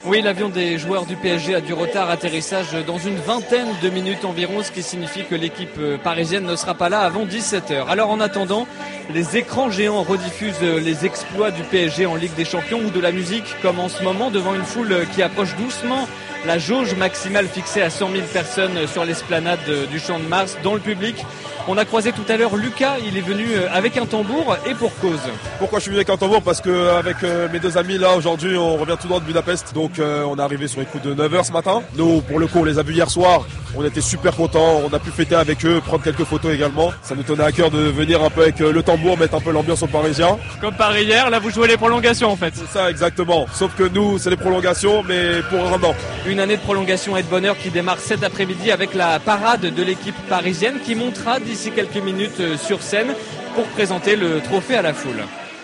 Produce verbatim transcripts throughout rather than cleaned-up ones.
Oui, l'avion des joueurs du P S G a du retard, atterrissage dans une vingtaine de minutes environ, ce qui signifie que l'équipe parisienne ne sera pas là avant dix-sept heures. Alors en attendant, les écrans géants rediffusent les exploits du P S G en Ligue des Champions ou de la musique, comme en ce moment devant une foule qui approche doucement la jauge maximale fixée à cent mille personnes sur l'esplanade du Champ de Mars. Dans le public, on a croisé tout à l'heure Lucas, il est venu avec un tambour et pour cause. Pourquoi je suis venu avec un tambour? Parce qu'avec mes deux amis là aujourd'hui on revient tout droit de Budapest, donc euh, on est arrivé sur les coups de neuf heures ce matin. Nous pour le coup on les a vus hier soir, on était super contents, on a pu fêter avec eux, prendre quelques photos également. Ça nous tenait à cœur de venir un peu avec le tambour, mettre un peu l'ambiance aux Parisiens. Comme par hier, là vous jouez les prolongations en fait. C'est ça exactement, sauf que nous c'est les prolongations mais pour un an. Une année de prolongation et de bonheur qui démarre cet après-midi avec la parade de l'équipe parisienne qui montera d'ici quelques minutes sur scène pour présenter le trophée à la foule.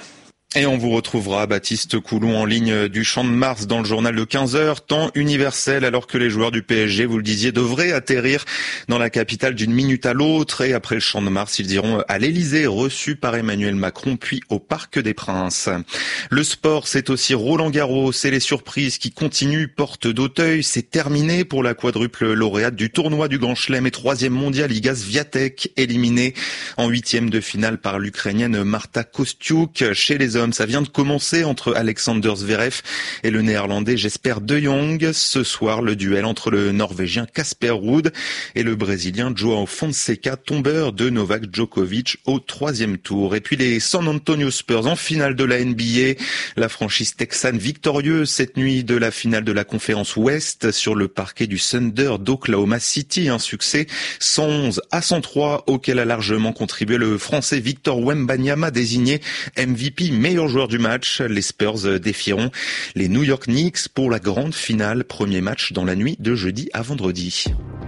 Et on vous retrouvera, Baptiste Coulon, en ligne du Champ de Mars dans le journal de quinze heures, temps universel, alors que les joueurs du P S G, vous le disiez, devraient atterrir dans la capitale d'une minute à l'autre. Et après le Champ de Mars, ils iront à l'Elysée, reçus par Emmanuel Macron, puis au Parc des Princes. Le sport, c'est aussi Roland-Garros, c'est les surprises qui continuent, porte d'Auteuil. C'est terminé pour la quadruple lauréate du tournoi du Grand Chelem et troisième mondial Iga Swiatek, éliminée en huitième de finale par l'Ukrainienne Marta Kostyuk. Chez les hommes, ça vient de commencer entre Alexander Zverev et le Néerlandais Jesper de Jong. Ce soir, le duel entre le Norvégien Casper Ruud et le Brésilien João Fonseca, tombeur de Novak Djokovic au troisième tour. Et puis les San Antonio Spurs en finale de la N B A. La franchise texane victorieuse cette nuit de la finale de la conférence Ouest sur le parquet du Thunder d'Oklahoma City. Un succès cent onze à cent trois auquel a largement contribué le Français Victor Wembanyama, désigné M V P meilleur joueur du match. Les Spurs défieront les New York Knicks pour la grande finale. Premier match dans la nuit de jeudi à vendredi.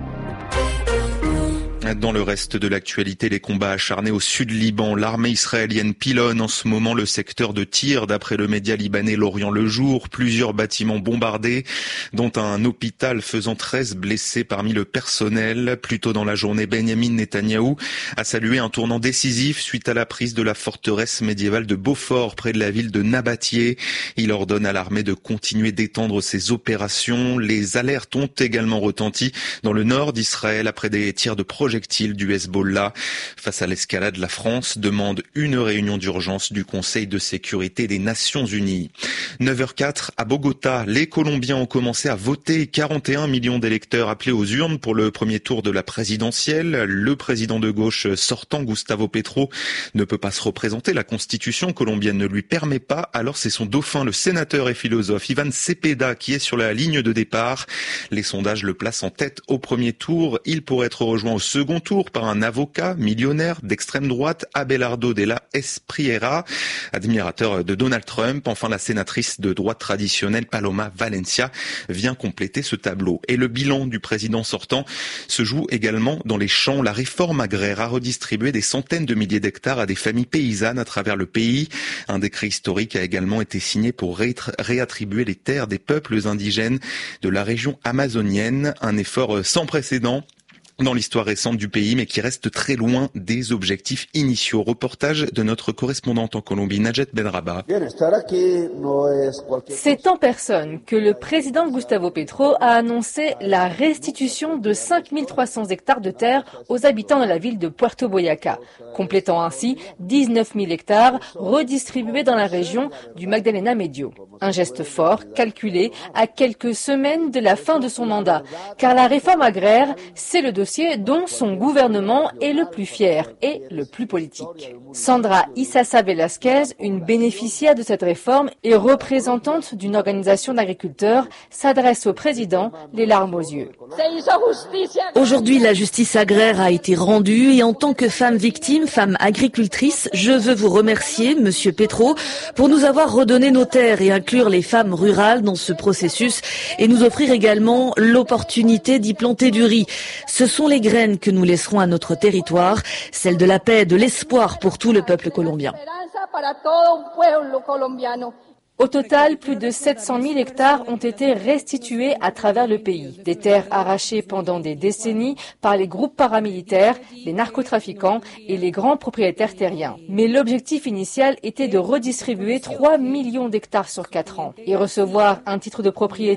Dans le reste de l'actualité, les combats acharnés au sud Liban. L'armée israélienne pilonne en ce moment le secteur de Tyr. D'après le média libanais L'Orient le Jour, plusieurs bâtiments bombardés, dont un hôpital faisant treize blessés parmi le personnel. Plus tôt dans la journée, Benyamin Netanyahou a salué un tournant décisif suite à la prise de la forteresse médiévale de Beaufort près de la ville de Nabatieh. Il ordonne à l'armée de continuer d'étendre ses opérations. Les alertes ont également retenti dans le nord d'Israël après des tirs de projectiles du Hezbollah. Face à l'escalade, la France demande une réunion d'urgence du Conseil de sécurité des Nations Unies. neuf heures quatre à Bogota, les Colombiens ont commencé à voter. quarante et un millions d'électeurs appelés aux urnes pour le premier tour de la présidentielle. Le président de gauche sortant, Gustavo Petro, ne peut pas se représenter. La constitution colombienne ne lui permet pas. Alors c'est son dauphin, le sénateur et philosophe Ivan Cepeda, qui est sur la ligne de départ. Les sondages le placent en tête au premier tour. Il pourrait être rejoint au second tour par un avocat millionnaire d'extrême droite, Abelardo de la Espriera, admirateur de Donald Trump. Enfin, la sénatrice de droite traditionnelle Paloma Valencia vient compléter ce tableau. Et le bilan du président sortant se joue également dans les champs. La réforme agraire a redistribué des centaines de milliers d'hectares à des familles paysannes à travers le pays. Un décret historique a également été signé pour réattribuer les terres des peuples indigènes de la région amazonienne. Un effort sans précédent dans l'histoire récente du pays, mais qui reste très loin des objectifs initiaux. Reportage de notre correspondante en Colombie, Najet Benraba. C'est en personne que le président Gustavo Petro a annoncé la restitution de cinq mille trois cents hectares de terre aux habitants de la ville de Puerto Boyaca, complétant ainsi dix-neuf mille hectares redistribués dans la région du Magdalena Medio. Un geste fort, calculé, à quelques semaines de la fin de son mandat, car la réforme agraire, c'est le dossier dont son gouvernement est le plus fier et le plus politique. Sandra Issassa Velasquez, une bénéficiaire de cette réforme et représentante d'une organisation d'agriculteurs, s'adresse au président, les larmes aux yeux. Aujourd'hui, la justice agraire a été rendue et en tant que femme victime, femme agricultrice, je veux vous remercier, Monsieur Petro, pour nous avoir redonné nos terres et inclure les femmes rurales dans ce processus et nous offrir également l'opportunité d'y planter du riz. Ce sont les graines que nous laisserons à notre territoire, celles de la paix, de l'espoir pour tout le peuple colombien. Au total, plus de sept cent mille hectares ont été restitués à travers le pays. Des terres arrachées pendant des décennies par les groupes paramilitaires, les narcotrafiquants et les grands propriétaires terriens. Mais l'objectif initial était de redistribuer trois millions d'hectares sur quatre ans et recevoir un titre de propriété